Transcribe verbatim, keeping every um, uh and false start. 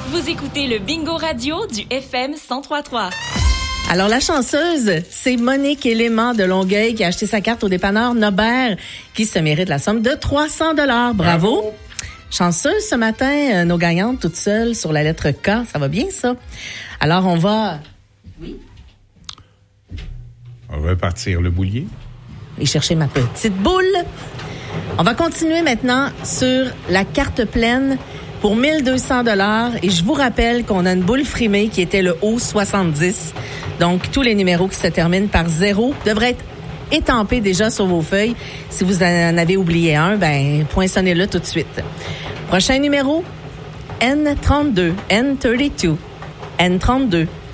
Vous écoutez le Bingo Radio du F M cent trois point trois. Alors, la chanceuse, c'est Monique Élément de Longueuil qui a acheté sa carte au dépanneur Nobert, qui se mérite la somme de trois cents dollars. Bravo! Bravo. Chanceuse ce matin, euh, nos gagnantes toutes seules sur la lettre K. Ça va bien, ça? Alors, on va... Oui? On va partir le boulier. Et chercher ma petite boule. On va continuer maintenant sur la carte pleine pour mille deux cents dollars. Et je vous rappelle qu'on a une boule frimée qui était le haut soixante-dix. Donc, tous les numéros qui se terminent par zéro devraient être étampés déjà sur vos feuilles. Si vous en avez oublié un, ben, poinçonnez-le tout de suite. Prochain numéro, N trente-deux, N trente-deux, N trente-deux.